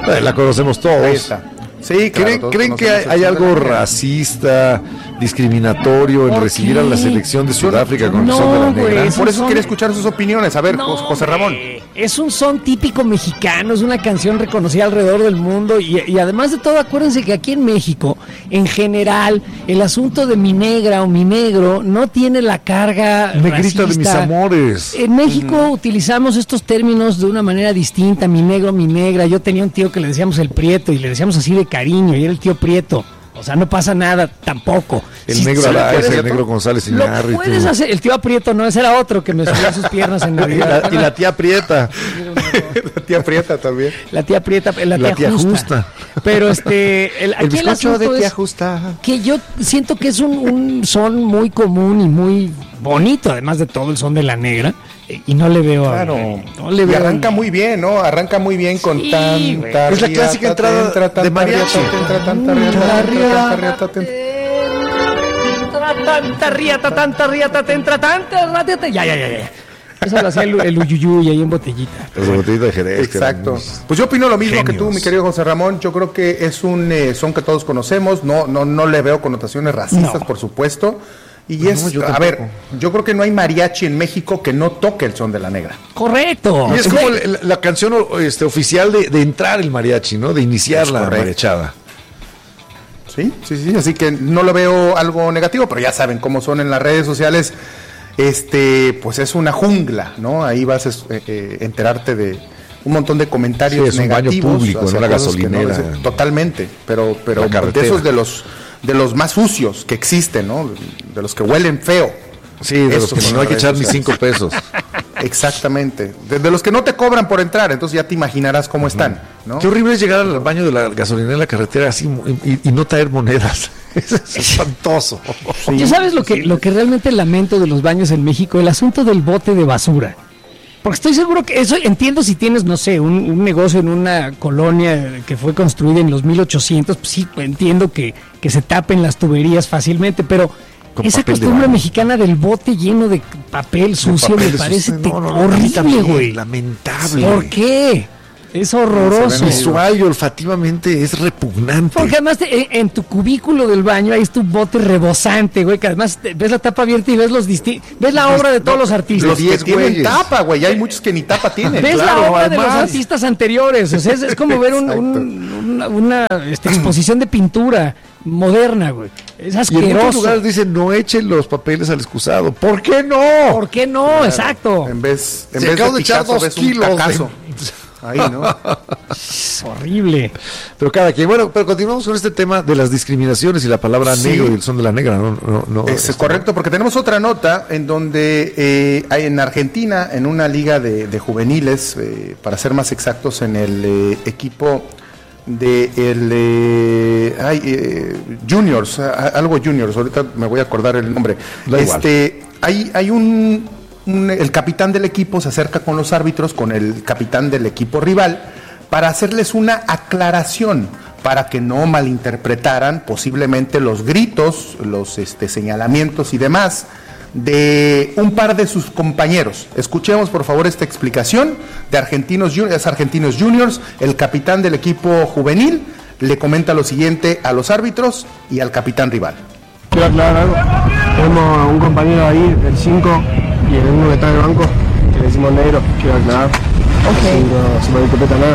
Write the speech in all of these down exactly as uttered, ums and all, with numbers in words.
La conocemos todos. Ahí está. Sí, claro, ¿Creen, ¿creen que hay, hay algo racista, discriminatorio en recibir a la selección de Sudáfrica con no, el son de la negra? Por eso son... quiere escuchar sus opiniones. A ver, no, José Ramón. Es un son típico mexicano, es una canción reconocida alrededor del mundo y, y además de todo, acuérdense que aquí en México, en general, el asunto de mi negra o mi negro no tiene la carga Negrita racista. de mis amores. En México uh-huh. utilizamos estos términos de una manera distinta, mi negro, mi negra. Yo tenía un tío que le decíamos el Prieto y le decíamos así de cariño, y era el tío Prieto. O sea, no pasa nada tampoco. El si, negro si Araiza, el negro González Iñárritu. Puedes hacer, el tío Aprieto, no, ese era otro que me subía sus piernas en Navidad. Y la, y la tía Prieta. La tía Prieta también. La tía Prieta, la, la tía, tía justa. justa. Pero este, el, el aquí el bizcocho asunto de tía es Justa. Que yo siento que es un, un son muy común y muy bonito, además de todo el son de la negra. Y no le veo claro. a, no le y veo arranca muy bien, ¿no? Arranca muy bien con sí, tanta es la clásica entrada entra, de mariachi. Tanta riata, tanta riata, tanta riata, tanta tanta riata. Ya, ya, ya, ya. Eso lo hacía el, el uyuyuy ahí en botellita. Es botellita de Jerez. Exacto. Pues yo opino lo mismo genios. que tú, mi querido José Ramón. Yo creo que es un eh, son que todos conocemos. No, no, no le veo connotaciones racistas, no. por supuesto. Y no, es, a ver, yo creo que no hay mariachi en México que no toque el son de la negra. Correcto. Y es como la, la canción este, oficial de, de entrar el mariachi, ¿no? De iniciar es la correcto. mariachada. Sí, sí, sí, así que no lo veo algo negativo, pero ya saben cómo son en las redes sociales, este, pues es una jungla, ¿no? Ahí vas a eh, eh, enterarte de un montón de comentarios sí, es negativos. Un baño público, en una gasolinera. No, totalmente, pero, pero de esos de los... de los más sucios que existen, ¿no? De los que huelen feo. Sí, de Eso, los que no hay que echar ni cinco pesos. Exactamente. De, de los que no te cobran por entrar, entonces ya te imaginarás cómo están, ¿no? Qué horrible es llegar al baño de la gasolinera en la carretera así y, y no traer monedas. Eso es espantoso. Sí. ¿Ya sabes lo que, lo que realmente lamento de los baños en México? El asunto del bote de basura. Porque estoy seguro que eso, entiendo si tienes, no sé, un, un negocio en una colonia que fue construida en los mil ochocientos, pues sí, entiendo que, que se tapen las tuberías fácilmente, pero con esa costumbre de mexicana del bote lleno de papel sucio me parece no, no, no, horrible, güey. Lamentable. ¿Por qué? Es horroroso. Visual y olfativamente es repugnante. Porque además te, en tu cubículo del baño hay tu bote rebosante, güey, que además te, ves la tapa abierta y ves los disti- ves la obra de todos los artistas. Los que tienen tapa, güey, hay muchos que ni tapa tienen. Ves claro, la obra además. de los artistas anteriores, o sea, es, es como ver un, un, una, una este, exposición de pintura moderna, güey. Es asqueroso. Y en muchos lugares dicen no echen los papeles al excusado. ¿Por qué no? ¿Por qué no? Claro. Exacto. En vez, en Se vez acabo de, de echar dos kilos de... Ahí, ¿no? Es horrible. Pero cada quien. Bueno, pero continuamos con este tema de las discriminaciones y la palabra sí. negro y el son de la negra, ¿no? no, no es este correcto, no. Porque tenemos otra nota en donde eh, hay en Argentina, en una liga de, de juveniles, eh, para ser más exactos, en el eh, equipo de el eh, ay, eh, juniors, algo juniors, ahorita me voy a acordar el nombre. Da este, igual. hay, hay un Un, el capitán del equipo se acerca con los árbitros, con el capitán del equipo rival, para hacerles una aclaración, para que no malinterpretaran posiblemente los gritos, los este, señalamientos y demás de un par de sus compañeros. Escuchemos por favor esta explicación de Argentinos Juniors, Argentinos Juniors. El capitán del equipo juvenil le comenta lo siguiente a los árbitros y al capitán rival. Quiero aclarar algo. Tenemos a un compañero ahí, el cinco, y el uno que está en el banco, que le decimos negro. Quiero aclarar. Ok. Si no se me interpreta nada.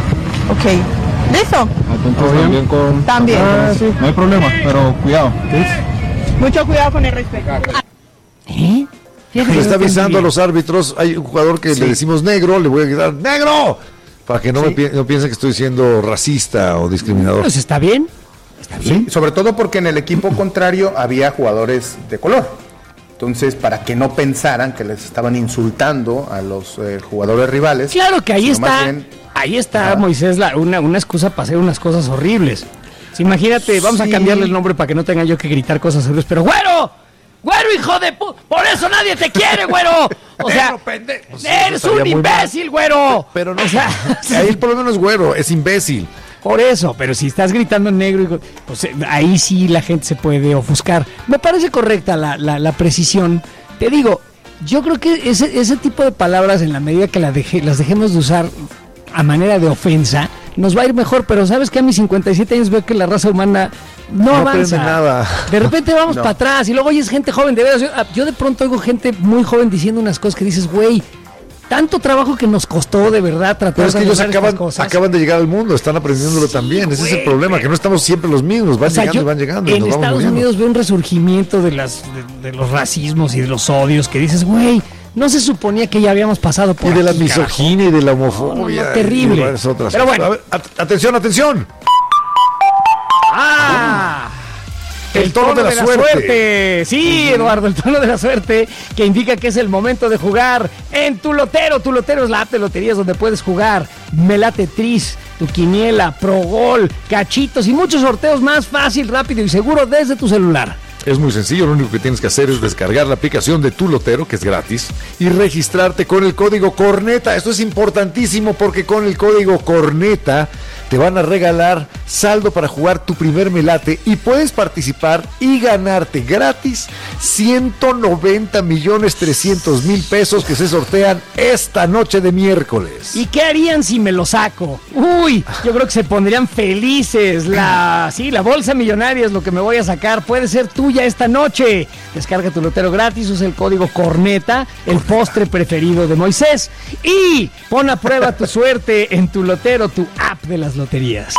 Ok. ¿Listo? ¿Todo bien? También con... También. Ah, sí. No hay problema, pero cuidado. ¿Sí? Mucho cuidado con el respeto. ¿Eh? Le está avisando a los árbitros, hay un jugador que sí. le decimos negro, le voy a gritar ¡negro! Para que no, sí. me pi- no piense que estoy siendo racista o discriminador. Pues está bien. Está bien. Sí, sobre todo porque en el equipo contrario había jugadores de color. Entonces, para que no pensaran que les estaban insultando a los eh, jugadores rivales. Claro que ahí está, bien, ahí está, ajá. Moisés, la, una, una excusa para hacer unas cosas horribles. Sí, imagínate, vamos sí. a cambiarle el nombre para que no tenga yo que gritar cosas horribles, pero ¡güero! ¡Güero, hijo de pu! ¡Por eso nadie te quiere, güero! O sea, pues sí, eres un imbécil, mal. Güero. Pero no, o sea, ahí el problema no es güero, es imbécil. Por eso, pero si estás gritando en negro, pues ahí sí la gente se puede ofuscar. Me parece correcta la, la, la precisión. Te digo, yo creo que ese, ese tipo de palabras, en la medida que la deje, las dejemos de usar a manera de ofensa, nos va a ir mejor, pero sabes que a mis cincuenta y siete años veo que la raza humana no, No avanza. aprende nada. De repente vamos No. para atrás y luego oyes gente joven, de veras, yo, yo de pronto oigo gente muy joven diciendo unas cosas que dices, güey, tanto trabajo que nos costó de verdad tratar Pero es de que ellos lograr acaban, estas cosas. acaban de llegar al mundo, están aprendiéndolo también. Ese es el güey, problema, que no estamos siempre los mismos, van O sea, llegando yo y van llegando. y en nos vamos Estados muriendo. Unidos veo un resurgimiento de las de, de los racismos y de los odios que dices, güey, no se suponía que ya habíamos pasado por Y de la aquí, carajo. misoginia y de la No, no, homofobia. no, terrible. y varias otras Pero cosas. bueno. A ver, at- atención, atención. ¡Ah! El tono de la suerte. Sí, Eduardo, el tono de la suerte que indica que es el momento de jugar en tu lotero. Tu lotero es la app de loterías donde puedes jugar Melate Tris, tu quiniela, Pro Gol, cachitos y muchos sorteos más fácil, rápido y seguro desde tu celular. Es muy sencillo, lo único que tienes que hacer es descargar la aplicación de Tu Lotero, que es gratis, y registrarte con el código CORNETA. Esto es importantísimo porque con el código CORNETA te van a regalar saldo para jugar tu primer melate y puedes participar y ganarte gratis ciento noventa millones trescientos mil pesos que se sortean esta noche de miércoles. ¿Y qué harían si me lo saco? Uy, yo creo que se pondrían felices. La, sí, la bolsa millonaria es lo que me voy a sacar. Puede ser tuya esta noche. Descarga tu lotero gratis, usa el código CORNETA, el postre preferido de Moisés. Y pon a prueba tu suerte en tu lotero, tu app de las loterías.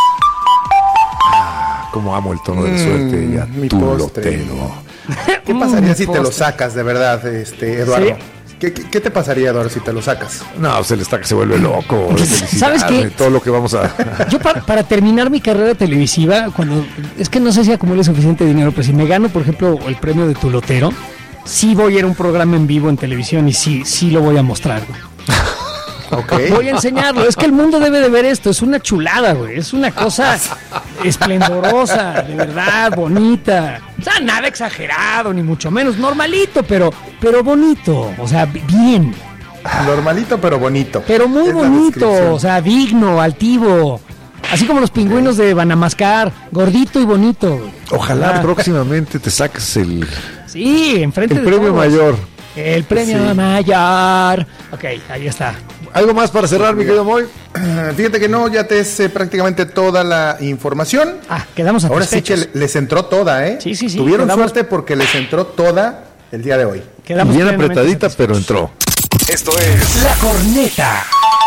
Como amo el tono de la suerte y a mi Tu postre. Lotero. ¿Qué pasaría Mm, si te lo postre. sacas de verdad, este, Eduardo? Sí. ¿Qué, qué, qué te pasaría, Eduardo, si te lo sacas? No, se le está que se vuelve loco. de felicidad, ¿Sabes qué? de todo lo que vamos a... Yo para, para terminar mi carrera televisiva, cuando es que no sé si acumule suficiente dinero, pero si me gano, por ejemplo, el premio de tu lotero, sí voy a ir a un programa en vivo en televisión y sí, sí lo voy a mostrar, güey. Ok. Voy a enseñarlo. Es que el mundo debe de ver esto. Es una chulada, güey. Es una cosa esplendorosa, de verdad, bonita. O sea, nada exagerado, ni mucho menos. Normalito, pero, pero bonito. O sea, bien. Normalito, pero bonito. Pero muy Es la bonito. descripción. O sea, digno, altivo. Así como los pingüinos de Banamascar. Gordito y bonito, güey. Ojalá Ah, próximamente te saques el, Sí, enfrente el de premio todos. mayor. El premio Sí. mayor. Ok, ahí está. ¿Algo más para cerrar, mi querido Moy? Ah, Fíjate que no, ya te es eh, prácticamente toda la información. Ah, quedamos Ahora sí que satisfechos. le- les entró toda, ¿eh? Sí, sí, sí, Tuvieron quedamos- suerte porque les entró toda el día de hoy. Quedamos Bien plenamente apretadita, pero satisfechos. entró. Esto es La corneta.